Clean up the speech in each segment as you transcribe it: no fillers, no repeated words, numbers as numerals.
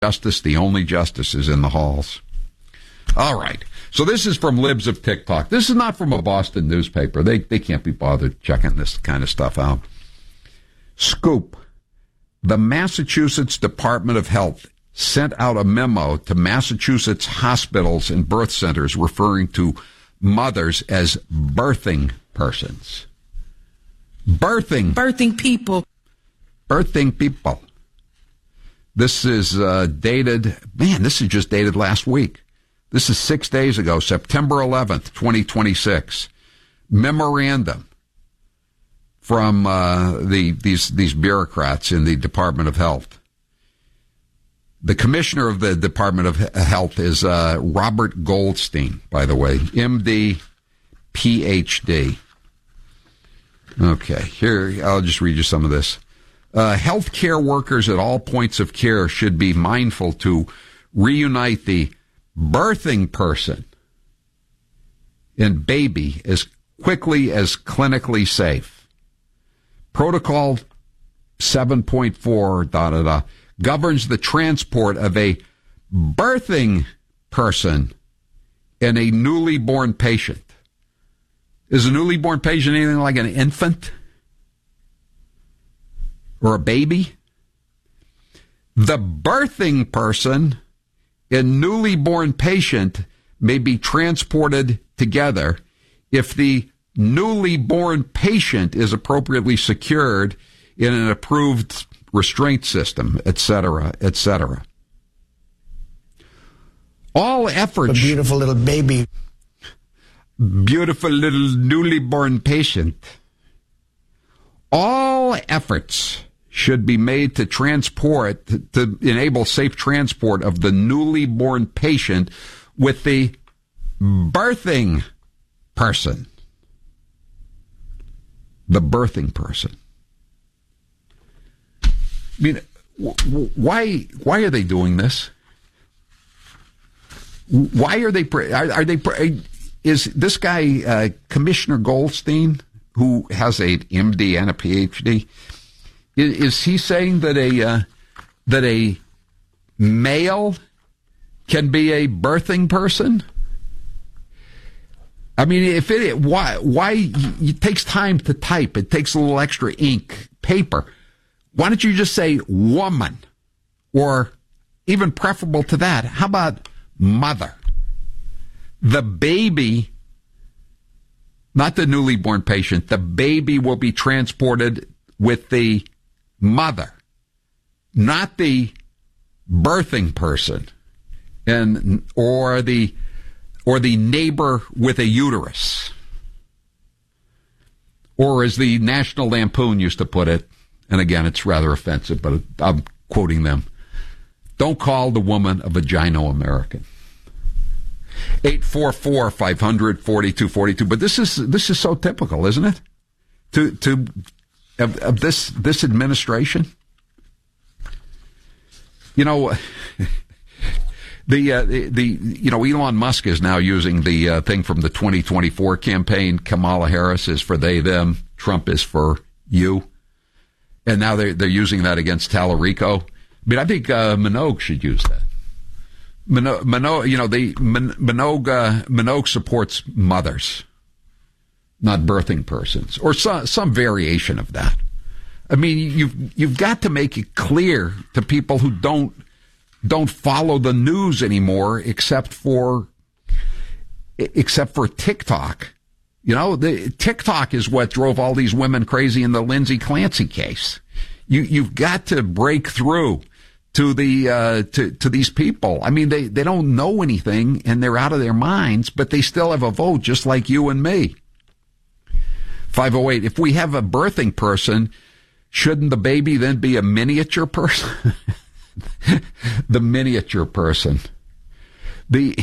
justice, the only justice is in the halls. All right. So this is from Libs of TikTok. This is not from a Boston newspaper. They can't be bothered checking this kind of stuff out. Scoop. The Massachusetts Department of Health sent out a memo to Massachusetts hospitals and birth centers referring to mothers as birthing persons. Birthing people. Birthing people. This is dated, this is just dated last week. This is 6 days ago, September 11th, 2026. Memorandum from these bureaucrats in the Department of Health. The commissioner of the Department of Health is Robert Goldstein, by the way, MD, PhD. Okay, here, I'll just read you some of this. Healthcare workers at all points of care should be mindful to reunite the birthing person and baby as quickly as clinically safe. Protocol 7.4 governs the transport of a birthing person and a newly born patient. Is a newly born patient anything like an infant or a baby? The birthing person and newly born patient may be transported together if the newly born patient is appropriately secured in an approved restraint system, etc., etc. All efforts... A beautiful little baby. Beautiful little newly born patient. All efforts should be made to transport, to enable safe transport of the newly born patient with the birthing person. The birthing person. I mean, why are they doing this? Why are they? Is this guy Commissioner Goldstein, who has a MD and a PhD? Is he saying that a male can be a birthing person? I mean, why it takes time to type. It takes a little extra ink, paper. Why don't you just say woman? Or even preferable to that, how about mother? The baby, not the newly born patient, the baby will be transported with the mother, not the birthing person, or the neighbor with a uterus. Or as the National Lampoon used to put it, and again, it's rather offensive, but I'm quoting them, don't call the woman a Vagino-American. 844-500-4242. But this is so typical, isn't it? Of this administration. You know, Elon Musk is now using the thing from the 2024 campaign. Kamala Harris is for they, them. Trump is for you. And now they're using that against Tallarico. I mean, I think Minogue should use that. Minogue supports mothers, not birthing persons, or some variation of that. I mean, you've got to make it clear to people who don't follow the news anymore, except for TikTok. You know, the TikTok is what drove all these women crazy in the Lindsay Clancy case. You've got to break through to to these people. I mean, they don't know anything and they're out of their minds, but they still have a vote just like you and me. 508, if we have a birthing person, shouldn't the baby then be a miniature person? The miniature person. The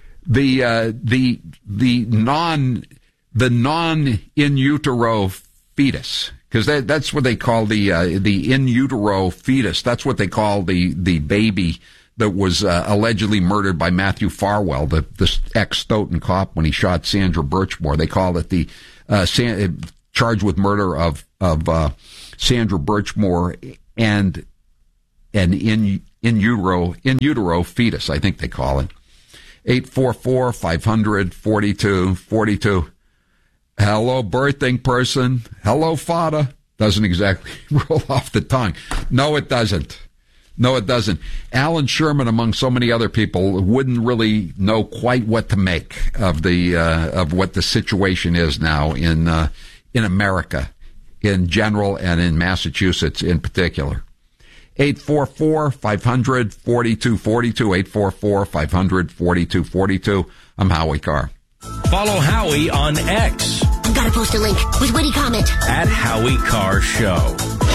non in utero fetus, because that's what they call the in utero fetus. That's what they call the baby that was allegedly murdered by Matthew Farwell, the ex-Stoughton cop, when he shot Sandra Birchmore. They call it the charged with murder of Sandra Birchmore and an in in utero fetus, I think they call it. 844-500-4242. Hello, birthing person. Hello, fada. Doesn't exactly roll off the tongue. No, it doesn't. No, it doesn't. Alan Sherman, among so many other people, wouldn't really know quite what to make of what the situation is now in America in general and in Massachusetts in particular. 844-500-4242. 844-500-4242. I'm Howie Carr. Follow Howie on X. I've got to post a link with witty comment. At Howie Carr Show.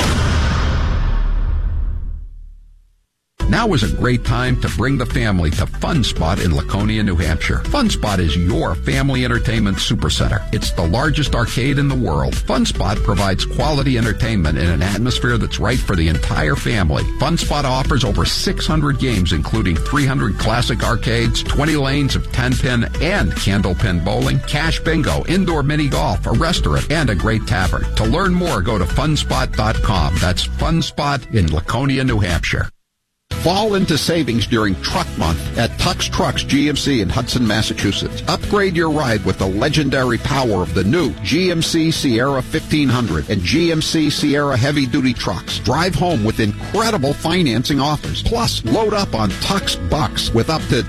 Now is a great time to bring the family to Fun Spot in Laconia, New Hampshire. Fun Spot is your family entertainment supercenter. It's the largest arcade in the world. Fun Spot provides quality entertainment in an atmosphere that's right for the entire family. Fun Spot offers over 600 games, including 300 classic arcades, 20 lanes of 10-pin and candlepin bowling, cash bingo, indoor mini golf, a restaurant, and a great tavern. To learn more, go to funspot.com. That's Fun Spot in Laconia, New Hampshire. Fall into savings during Truck Month at Tux Trucks GMC in Hudson, Massachusetts. Upgrade your ride with the legendary power of the new GMC Sierra 1500 and GMC Sierra heavy-duty trucks. Drive home with incredible financing offers. Plus, load up on Tux Bucks with up to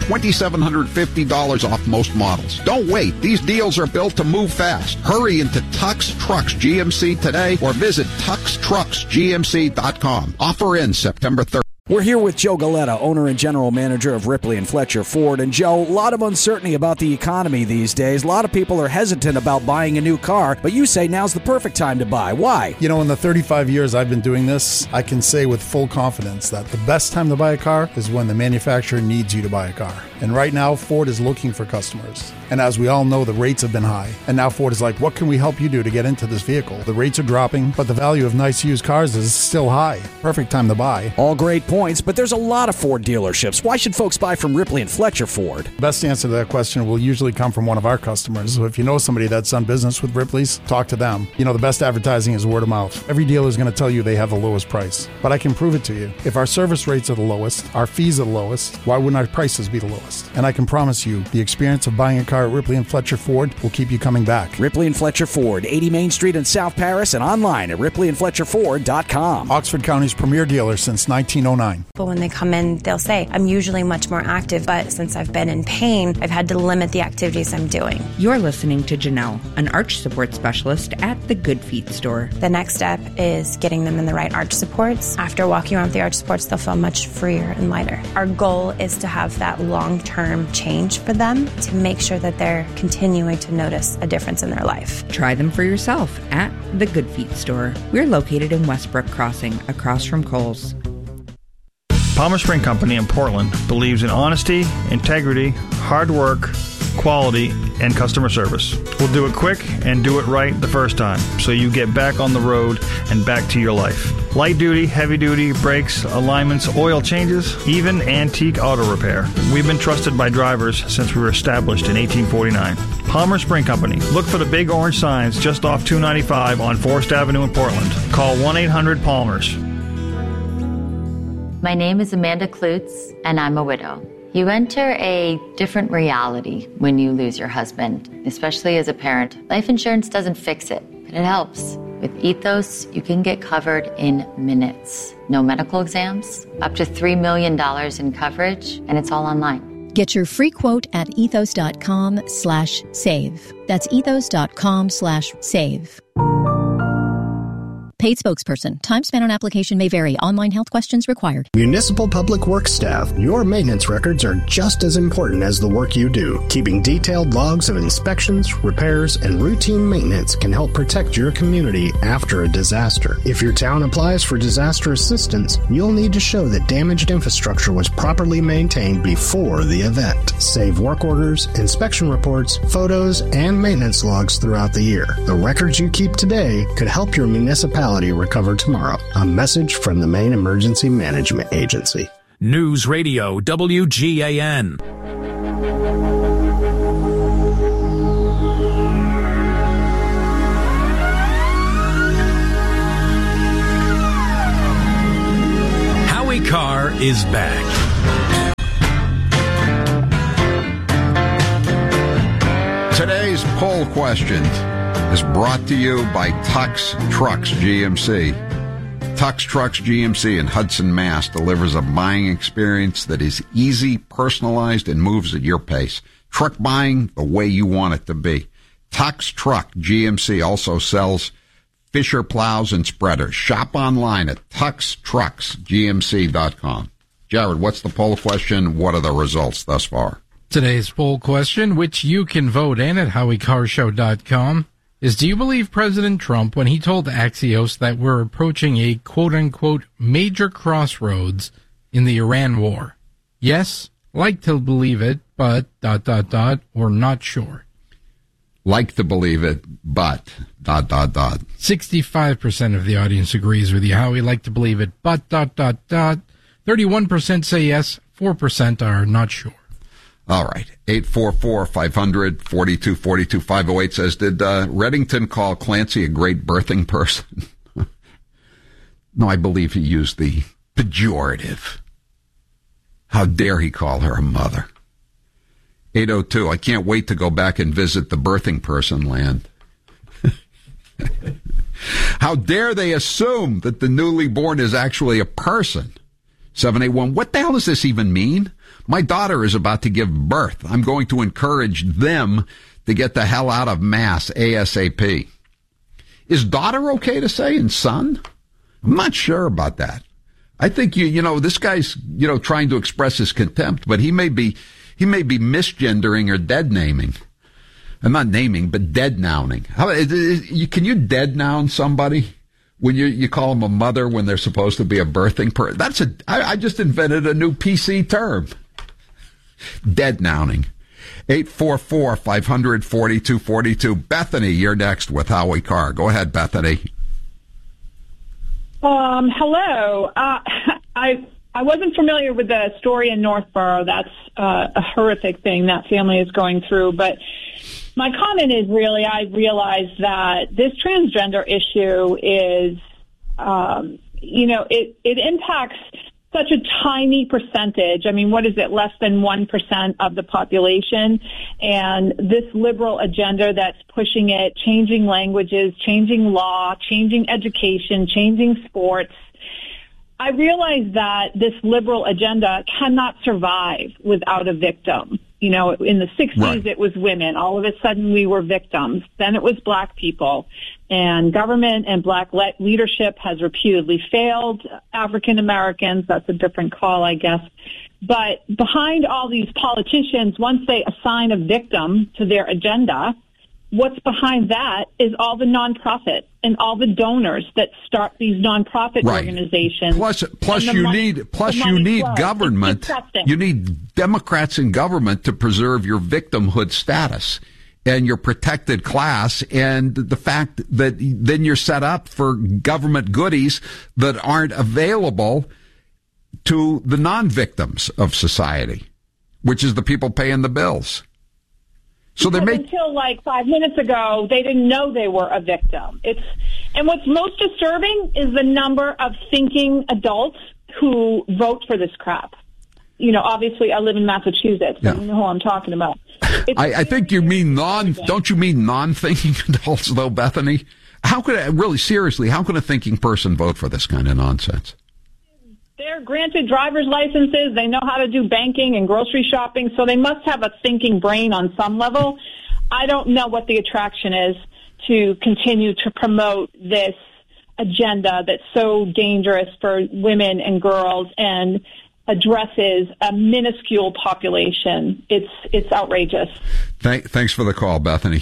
$2,750 off most models. Don't wait. These deals are built to move fast. Hurry into Tux Trucks GMC today or visit TuxTrucksGMC.com. Offer ends September 3rd. We're here with Joe Galetta, owner and general manager of Ripley and Fletcher Ford. And Joe, a lot of uncertainty about the economy these days. A lot of people are hesitant about buying a new car, but you say now's the perfect time to buy. Why? You know, in the 35 years I've been doing this, I can say with full confidence that the best time to buy a car is when the manufacturer needs you to buy a car. And right now, Ford is looking for customers. And as we all know, the rates have been high. And now Ford is like, what can we help you do to get into this vehicle? The rates are dropping, but the value of nice used cars is still high. Perfect time to buy. All great points, but there's a lot of Ford dealerships. Why should folks buy from Ripley and Fletcher Ford? Best answer to that question will usually come from one of our customers. So if you know somebody that's done business with Ripley's, talk to them. You know, the best advertising is word of mouth. Every dealer is going to tell you they have the lowest price. But I can prove it to you. If our service rates are the lowest, our fees are the lowest, why wouldn't our prices be the lowest? And I can promise you, the experience of buying a car at Ripley and Fletcher Ford will keep you coming back. Ripley and Fletcher Ford, 80 Main Street in South Paris, and online at ripleyandfletcherford.com. Oxford County's premier dealer since 1909. But when they come in, they'll say, I'm usually much more active, but since I've been in pain, I've had to limit the activities I'm doing. You're listening to Janelle, an arch support specialist at the Good Feet store. The next step is getting them in the right arch supports. After walking around with the arch supports, they'll feel much freer and lighter. Our goal is to have that long-term change for them to make sure that they're continuing to notice a difference in their life. Try them for yourself at the Good Feet store. We're located in Westbrook Crossing, across from Kohl's. Palmer Spring Company in Portland believes in honesty, integrity, hard work, quality, and customer service. We'll do it quick and do it right the first time, so you get back on the road and back to your life. Light duty, heavy duty, brakes, alignments, oil changes, even antique auto repair. We've been trusted by drivers since we were established in 1849. Palmer Spring Company. Look for the big orange signs just off 295 on Forest Avenue in Portland. Call 1-800-PALMERS. My name is Amanda Klutz, and I'm a widow. You enter a different reality when you lose your husband, especially as a parent. Life insurance doesn't fix it, but it helps. With Ethos, you can get covered in minutes. No medical exams, up to $3 million in coverage, and it's all online. Get your free quote at ethos.com/save. That's ethos.com/save. Paid spokesperson. Time spent on application may vary. Online health questions required. Municipal Public Works staff, your maintenance records are just as important as the work you do. Keeping detailed logs of inspections, repairs, and routine maintenance can help protect your community after a disaster. If your town applies for disaster assistance, you'll need to show that damaged infrastructure was properly maintained before the event. Save work orders, inspection reports, photos, and maintenance logs throughout the year. The records you keep today could help your municipality recover tomorrow. A message from the Maine Emergency Management Agency. News Radio WGAN. Howie Carr is back. Today's poll question is brought to you by Tux Trucks GMC. Tux Trucks GMC in Hudson, Mass. delivers a buying experience that is easy, personalized, and moves at your pace. Truck buying the way you want it to be. Tux Truck GMC also sells Fisher plows and spreaders. Shop online at tuxtrucksgmc.com. Jared, what's the poll question? What are the results thus far? Today's poll question, which you can vote in at HowieCarShow.com, is: do you believe President Trump when he told Axios that we're approaching a quote-unquote major crossroads in the Iran war? Yes, like to believe it, but ... or not sure. Like to believe it, but ... 65% of the audience agrees with you, Howie. Like to believe it, but ... 31% say yes, 4% are not sure. All right. 844-500-4242. 508 says, did Reddington call Clancy a great birthing person? No, I believe he used the pejorative. How dare he call her a mother? 802, I can't wait to go back and visit the birthing person land. How dare they assume that the newly born is actually a person? 781, what the hell does this even mean? My daughter is about to give birth. I'm going to encourage them to get the hell out of Mass ASAP. Is daughter okay to say and son? I'm not sure about that. I think, you know, this guy's, trying to express his contempt, but he may be misgendering or dead naming. I'm not naming, but dead nouning. Can you dead noun somebody when you call them a mother when they're supposed to be a birthing person? I just invented a new PC term. Dead nouning. 844-500-4242. Bethany, you're next with Howie Carr. Go ahead, Bethany. Hello. I wasn't familiar with the story in Northborough. That's a horrific thing that family is going through. But my comment is really, I realize that this transgender issue is, it impacts such a tiny percentage. I mean, what is it? Less than 1% of the population. And this liberal agenda that's pushing it, changing languages, changing law, changing education, changing sports. I realize that this liberal agenda cannot survive without a victim. In the 60s, right. It was women. All of a sudden, we were victims. Then it was black people. And government and black leadership has repeatedly failed African Americans. That's a different call, I guess. But behind all these politicians, once they assign a victim to their agenda, what's behind that is all the nonprofit and all the donors that start these nonprofit right. organizations. Plus you need government. You need Democrats in government to preserve your victimhood status and your protected class, and the fact that then you're set up for government goodies that aren't available to the non-victims of society, which is the people paying the bills. So until like 5 minutes ago, they didn't know they were a victim. And what's most disturbing is the number of thinking adults who vote for this crap. Obviously I live in Massachusetts. Yeah. I don't know who I'm talking about. I think you mean don't you mean non-thinking adults though, Bethany? How could a thinking person vote for this kind of nonsense? They're granted driver's licenses. They know how to do banking and grocery shopping, so they must have a thinking brain on some level. I don't know what the attraction is to continue to promote this agenda that's so dangerous for women and girls and addresses a minuscule population. It's outrageous. Thanks for the call, Bethany.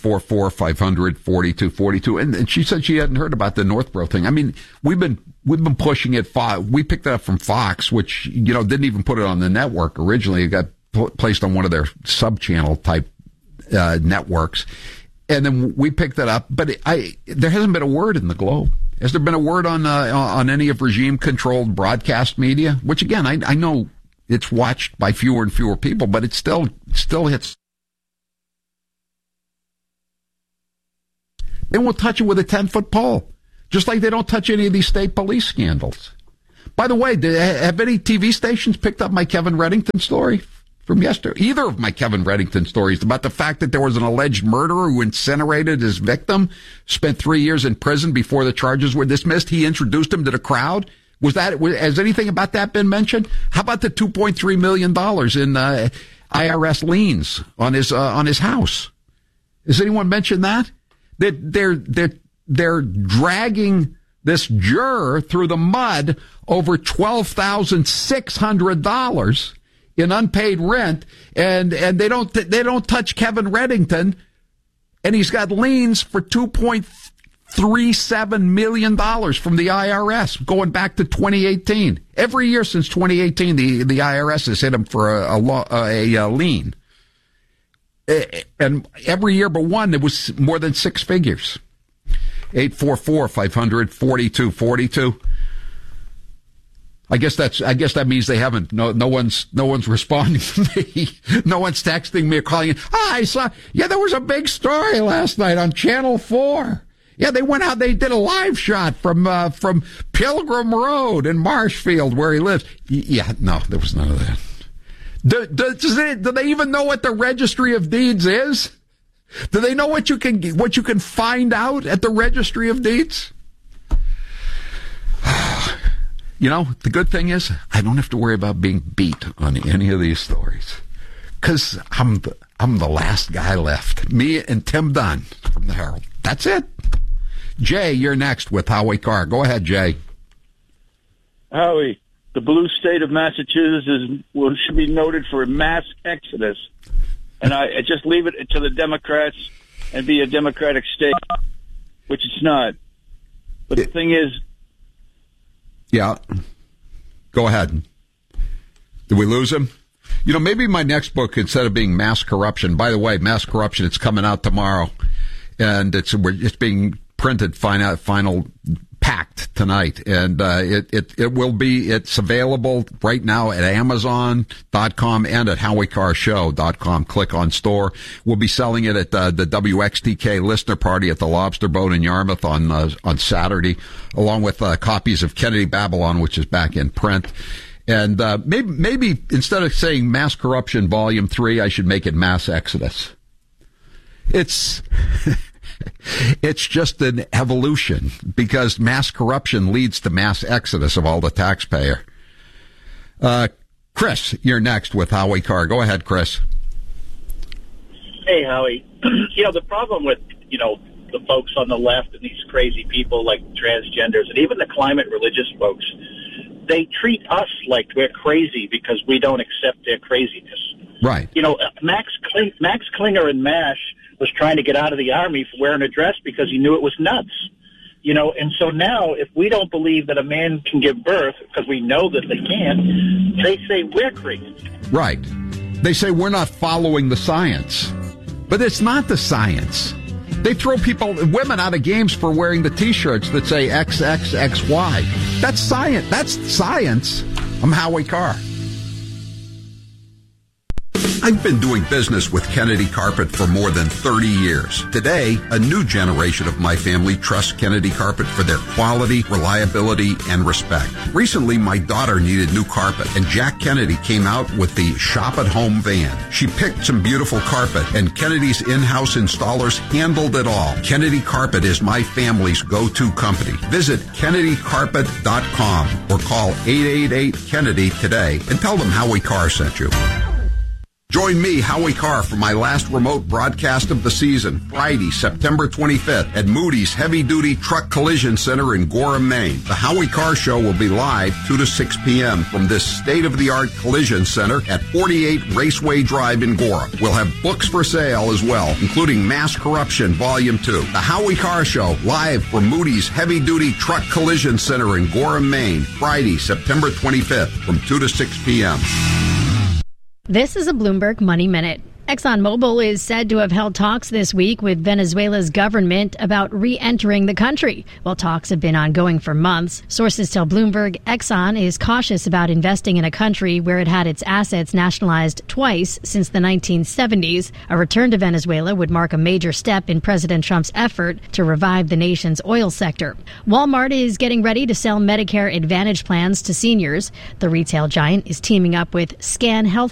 844-500-4242. And she said she hadn't heard about the Northborough thing. I mean, we've been pushing it. We picked it up from Fox, which, didn't even put it on the network originally. It got placed on one of their sub-channel type networks. And then we picked it up. But there hasn't been a word in the Globe. Has there been a word on any of regime-controlled broadcast media? Which, again, I know it's watched by fewer and fewer people, but it still hits. They won't touch it with a 10-foot pole, just like they don't touch any of these state police scandals. By the way, have any TV stations picked up my Kevin Reddington story from yesterday? Either of my Kevin Reddington stories about the fact that there was an alleged murderer who incinerated his victim, spent 3 years in prison before the charges were dismissed. He introduced him to the crowd. Has anything about that been mentioned? How about the $2.3 million in IRS liens on his house? Has anyone mentioned that? They're dragging this juror through the mud over $12,600 in unpaid rent, and they don't touch Kevin Reddington, and he's got liens for $2.37 million from the IRS going back to 2018. Every year since 2018, the IRS has hit him for a lien, and every year but one, it was more than six figures. 844-500-4242. I guess that means they haven't. No one's responding to me. No one's texting me or calling. I saw. Yeah, there was a big story last night on Channel 4. Yeah, they went out. They did a live shot from Pilgrim Road in Marshfield, where he lives. Yeah, no, there was none of that. Do they even know what the Registry of Deeds is? Do they know what you can find out at the Registry of Deeds? You know, the good thing is I don't have to worry about being beat on any of these stories, because I'm the last guy left. Me and Tim Dunn from the Herald. That's it. Jay, you're next with Howie Carr. Go ahead, Jay. Howie, the blue state of Massachusetts should be noted for a mass exodus. And I just leave it to the Democrats and be a Democratic state, which it's not. But the thing is... Yeah. Go ahead. Did we lose him? You know, maybe my next book, instead of being Mass Corruption, by the way, Mass Corruption, it's coming out tomorrow. And it's being printed, final packed tonight, and it's available right now at Amazon.com and at HowieCarrShow.com. Click on store. We'll be selling it at the WXTK listener party at the Lobster Boat in Yarmouth on Saturday, along with copies of Kennedy Babylon, which is back in print. And maybe instead of saying Mass Corruption Volume 3, I should make it Mass Exodus. It's just an evolution, because mass corruption leads to mass exodus of all the taxpayer. Chris, you're next with Howie Carr. Go ahead, Chris. Hey, Howie. The problem with, the folks on the left and these crazy people like transgenders and even the climate religious folks, they treat us like we're crazy because we don't accept their craziness. Right. Max Klinger in MASH was trying to get out of the Army for wearing a dress because he knew it was nuts. And so now if we don't believe that a man can give birth, because we know that they can, they say we're crazy. Right. They say we're not following the science. But it's not the science. They throw women out of games for wearing the T-shirts that say XXXY. That's science. That's science. I'm Howie Carr. I've been doing business with Kennedy Carpet for more than 30 years. Today, a new generation of my family trusts Kennedy Carpet for their quality, reliability, and respect. Recently, my daughter needed new carpet, and Jack Kennedy came out with the Shop at Home van. She picked some beautiful carpet, and Kennedy's in-house installers handled it all. Kennedy Carpet is my family's go-to company. Visit KennedyCarpet.com or call 888-KENNEDY today and tell them Howie Carr sent you. Join me, Howie Carr, for my last remote broadcast of the season, Friday, September 25th, at Moody's Heavy Duty Truck Collision Center in Gorham, Maine. The Howie Carr Show will be live 2 to 6 p.m. from this state-of-the-art collision center at 48 Raceway Drive in Gorham. We'll have books for sale as well, including Mass Corruption Volume 2. The Howie Carr Show, live from Moody's Heavy Duty Truck Collision Center in Gorham, Maine, Friday, September 25th, from 2 to 6 p.m. This is a Bloomberg Money Minute. ExxonMobil is said to have held talks this week with Venezuela's government about re-entering the country. While talks have been ongoing for months, sources tell Bloomberg Exxon is cautious about investing in a country where it had its assets nationalized twice since the 1970s. A return to Venezuela would mark a major step in President Trump's effort to revive the nation's oil sector. Walmart is getting ready to sell Medicare Advantage plans to seniors. The retail giant is teaming up with Scan Health